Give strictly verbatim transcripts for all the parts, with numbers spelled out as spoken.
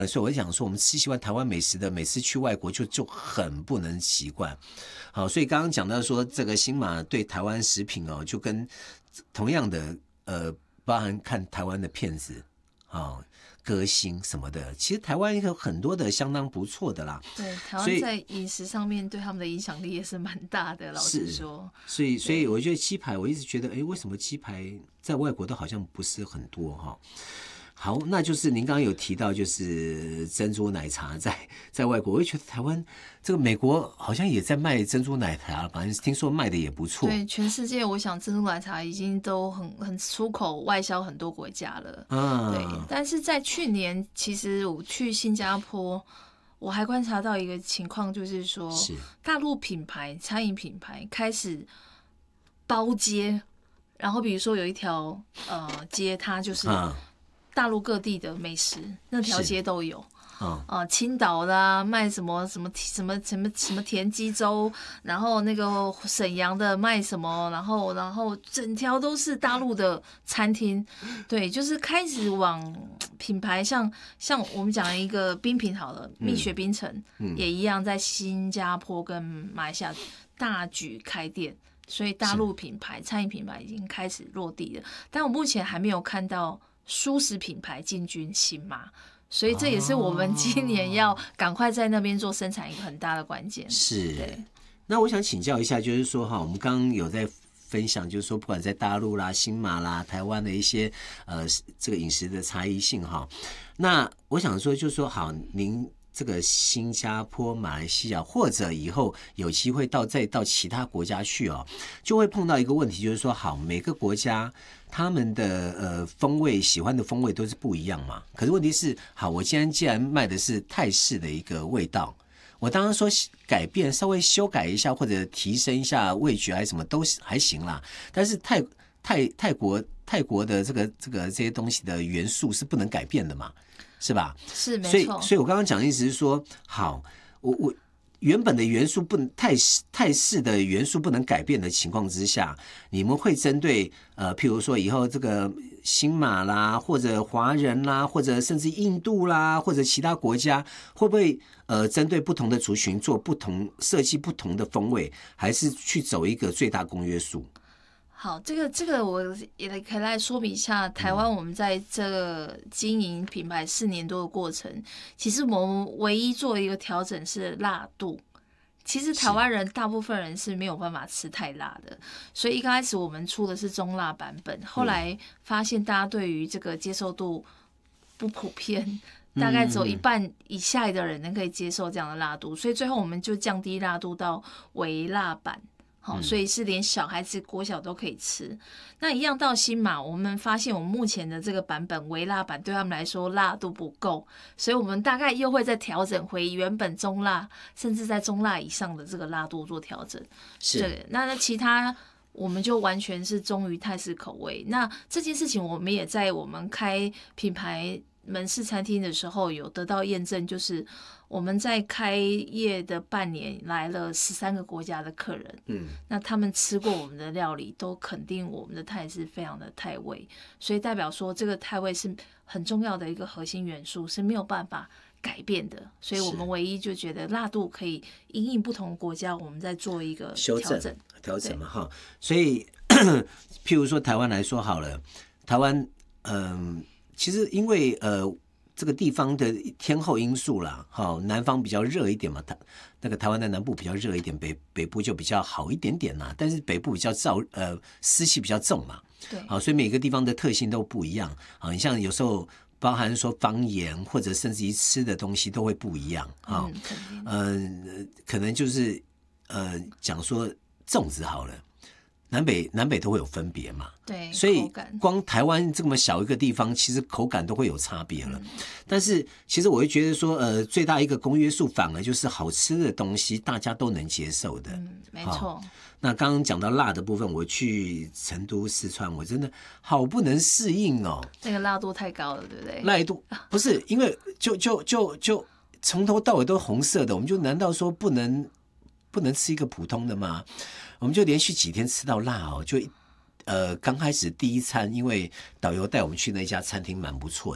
所以我想说，我们吃习惯台湾美食的，每次去外国就就很不能习惯。好，所以刚刚讲到说，这个新马对台湾食品哦，就跟同样的呃，包含看台湾的片子啊、哦、歌星什么的，其实台湾有很多的相当不错的啦。 对，台湾在饮食上面对他们的影响力也是蛮大的，老实说。 所以，所以我觉得鸡排，我一直觉得，哎，为什么鸡排在外国都好像不是很多哈？好，那就是您刚刚有提到，就是珍珠奶茶在在外国，我也觉得台湾这个美国好像也在卖珍珠奶茶，反正听说卖的也不错。 对，全世界我想珍珠奶茶已经都很很出口外销很多国家了。啊，对。但是在去年，其实我去新加坡，我还观察到一个情况，就是说，是大陆品牌餐饮品牌开始包街，然后比如说有一条呃街，它就是。啊大陆各地的美食，那条街都有。啊、呃，青岛啦，卖什么什么什么什么什么田鸡粥，然后那个沈阳的卖什么，然后然后整条都是大陆的餐厅。对，就是开始往品牌像像我们讲一个冰品好了，蜜雪冰城、嗯、也一样，在新加坡跟马来西亚大举开店。所以大陆品牌餐饮品牌已经开始落地了，但我目前还没有看到蔬食品牌进军新马，所以这也是我们今年要赶快在那边做生产一个很大的关键。 是，对。那我想请教一下，就是说哈，我们刚刚有在分享，就是说不管在大陆啦、新马啦、台湾的一些呃这个饮食的差异性哈。那我想说，就是说好，您这个新加坡、马来西亚，或者以后有机会到再到其他国家去哦，就会碰到一个问题，就是说好，每个国家他们的呃风味喜欢的风味都是不一样嘛。可是问题是，好，我今天既然卖的是泰式的一个味道，我当然说改变稍微修改一下或者提升一下味觉还是什么都还行啦。但是泰泰泰国泰国的这个这个这些东西的元素是不能改变的嘛。是吧？ 是没错。 所以，所以我刚刚讲的意思是说，好，我我原本的元素不能泰式泰式的元素不能改变的情况之下，你们会针对呃，譬如说以后这个新马啦，或者华人啦，或者甚至印度啦，或者其他国家，会不会呃针对不同的族群做不同设计不同的风味，还是去走一个最大公约数？ 好，这个这个我也可以来说明一下。台湾我们在这个经营品牌四年多的过程，其实我们唯一做一个调整是辣度。其实台湾人大部分人是没有办法吃太辣的，所以一刚开始我们出的是中辣版本，后来发现大家对于这个接受度不普遍，大概只有一半以下的人能可以接受这样的辣度，所以最后我们就降低辣度到微辣版。好，所以是连小孩子国小都可以吃。那一样到新马，我们发现我们目前的这个版本微辣版对他们来说辣度不够，所以我们大概又会再调整回原本中辣，甚至在中辣以上的这个辣度做调整。 是， 对，那其他我们就完全是忠于泰式口味。那这件事情我们也在我们开品牌门市餐厅的时候有得到验证，就是我们在开业的半年来了十三个国家的客人，嗯，那他们吃过我们的料理，都肯定我们的泰是非常的泰味，所以代表说这个泰味是很重要的一个核心元素，是没有办法改变的。所以我们唯一就觉得辣度可以因应不同国家，我们再做一个修调整调整嘛哈。所以譬如说台湾来说好了，台湾嗯、呃，其实因为呃。这个地方的天候因素啦，好，南方比较热一点嘛，台那个台湾的南部比较热一点，北北部就比较好一点点啦。但是北部比较燥，呃，湿气比较重嘛， 对， 好，所以每个地方的特性都不一样。好，你像有时候包含说方言或者甚至于吃的东西都会不一样啊，嗯、呃，可能就是呃讲说粽子好了。南北南北都会有分别嘛， 对， 所以光台湾这么小一个地方，其实口感都会有差别了。嗯、但是其实我会觉得说，呃，最大一个公约数反而就是好吃的东西大家都能接受的。 嗯，没错。 那刚刚讲到辣的部分，我去成都、四川，我真的好不能适应哦。 那个辣度太高了，对不对？ 辣度不是因为就就就就从头到尾都红色的，我们就难道说不能不能吃一个普通的吗？我们就连续几天吃到辣哦，就呃刚开始第一餐，因为导游带我们去那家餐厅蛮不错的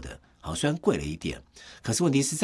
好，虽然贵了一点，可是问题是在